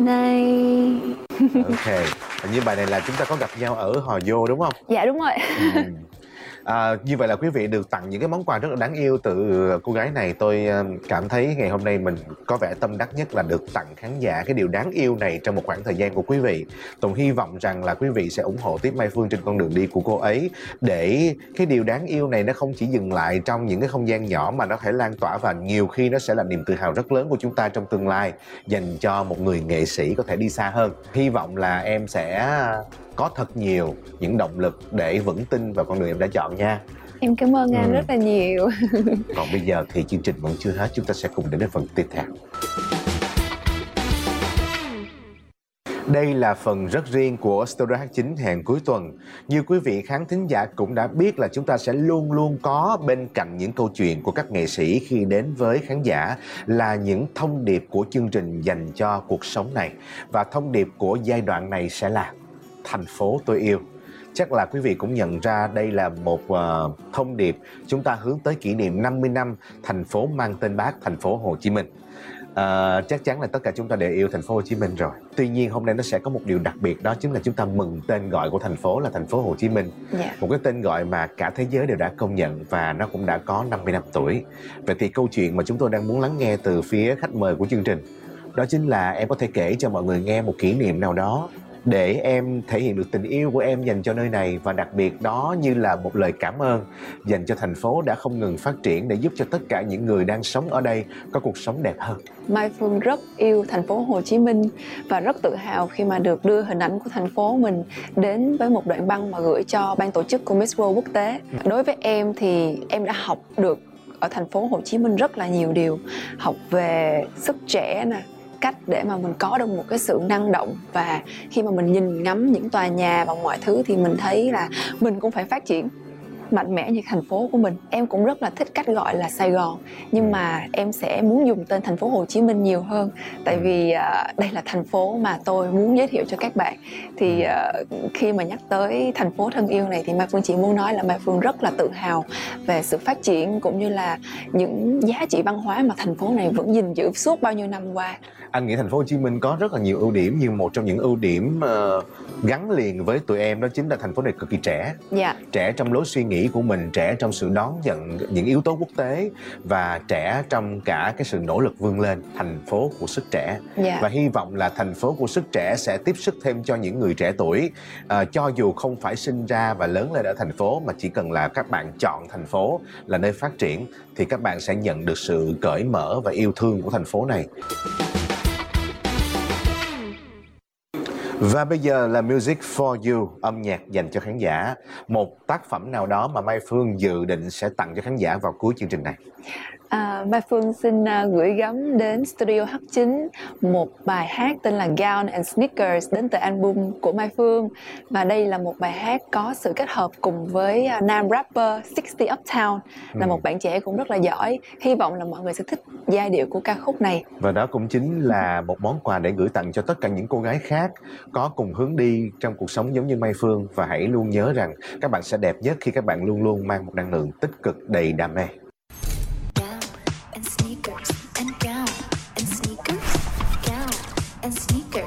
này. Ok, như bài này là chúng ta có gặp nhau ở Hò Vô đúng không? Dạ đúng rồi. Như vậy là quý vị được tặng những cái món quà rất là đáng yêu từ cô gái này. Tôi cảm thấy ngày hôm nay mình có vẻ tâm đắc nhất là được tặng khán giả cái điều đáng yêu này trong một khoảng thời gian của quý vị. Tùng hy vọng rằng là quý vị sẽ ủng hộ tiếp Mai Phương trên con đường đi của cô ấy, để cái điều đáng yêu này nó không chỉ dừng lại trong những cái không gian nhỏ mà nó thể lan tỏa, và nhiều khi nó sẽ là niềm tự hào rất lớn của chúng ta trong tương lai dành cho một người nghệ sĩ có thể đi xa hơn. Hy vọng là em sẽ có thật nhiều những động lực để vững tin vào con đường em đã chọn nha. Em cảm ơn anh rất là nhiều. Còn bây giờ thì chương trình vẫn chưa hết, chúng ta sẽ cùng đến với phần tiếp theo. Đây là phần rất riêng của Studio H9 hẹn cuối tuần. Như quý vị khán thính giả cũng đã biết là chúng ta sẽ luôn luôn có bên cạnh những câu chuyện của các nghệ sĩ khi đến với khán giả là những thông điệp của chương trình dành cho cuộc sống này. Và thông điệp của giai đoạn này sẽ là thành phố tôi yêu. Chắc là quý vị cũng nhận ra đây là một thông điệp chúng ta hướng tới kỷ niệm 50 năm thành phố mang tên Bác, thành phố Hồ Chí Minh. Chắc chắn là tất cả chúng ta đều yêu thành phố Hồ Chí Minh rồi. Tuy nhiên hôm nay nó sẽ có một điều đặc biệt, đó chính là chúng ta mừng tên gọi của thành phố là thành phố Hồ Chí Minh. Một cái tên gọi mà cả thế giới đều đã công nhận và nó cũng đã có 50 năm tuổi. Vậy thì câu chuyện mà chúng tôi đang muốn lắng nghe từ phía khách mời của chương trình, đó chính là em có thể kể cho mọi người nghe một kỷ niệm nào đó để em thể hiện được tình yêu của em dành cho nơi này, và đặc biệt đó như là một lời cảm ơn dành cho thành phố đã không ngừng phát triển để giúp cho tất cả những người đang sống ở đây có cuộc sống đẹp hơn. Mai Phương rất yêu thành phố Hồ Chí Minh và rất tự hào khi mà được đưa hình ảnh của thành phố mình đến với một đoạn băng mà gửi cho ban tổ chức của Miss World quốc tế. Đối với em thì em đã học được ở thành phố Hồ Chí Minh rất là nhiều điều, học về sức trẻ nè, cách để mà mình có được một cái sự năng động, và khi mà mình nhìn ngắm những tòa nhà và mọi thứ thì mình thấy là mình cũng phải phát triển mạnh mẽ như thành phố của mình. Em cũng rất là thích cách gọi là Sài Gòn, nhưng mà em sẽ muốn dùng tên thành phố Hồ Chí Minh nhiều hơn, tại vì đây là thành phố mà tôi muốn giới thiệu cho các bạn. Thì khi mà nhắc tới thành phố thân yêu này thì Mai Phương chỉ muốn nói là Mai Phương rất là tự hào về sự phát triển cũng như là những giá trị văn hóa mà thành phố này vẫn gìn giữ suốt bao nhiêu năm qua. Anh nghĩ thành phố Hồ Chí Minh có rất là nhiều ưu điểm, nhưng một trong những ưu điểm gắn liền với tụi em đó chính là thành phố này cực kỳ trẻ. Trẻ trong lối suy nghĩ của mình, trẻ trong sự đón nhận những yếu tố quốc tế, và trẻ trong cả cái sự nỗ lực vươn lên. Thành phố của sức trẻ. Và hy vọng là thành phố của sức trẻ sẽ tiếp sức thêm cho những người trẻ tuổi, cho dù không phải sinh ra và lớn lên ở thành phố, mà chỉ cần là các bạn chọn thành phố là nơi phát triển thì các bạn sẽ nhận được sự cởi mở và yêu thương của thành phố này. Và bây giờ là Music for You, âm nhạc dành cho khán giả. Một tác phẩm nào đó mà Mai Phương dự định sẽ tặng cho khán giả vào cuối chương trình này. Mai Phương xin gửi gắm đến Studio H9 một bài hát tên là Gown and Sneakers đến từ album của Mai Phương. Và đây là một bài hát có sự kết hợp cùng với nam rapper 60 Uptown, là một bạn trẻ cũng rất là giỏi. Hy vọng là mọi người sẽ thích giai điệu của ca khúc này. Và đó cũng chính là một món quà để gửi tặng cho tất cả những cô gái khác có cùng hướng đi trong cuộc sống giống như Mai Phương. Và hãy luôn nhớ rằng các bạn sẽ đẹp nhất khi các bạn luôn luôn mang một năng lượng tích cực đầy đam mê.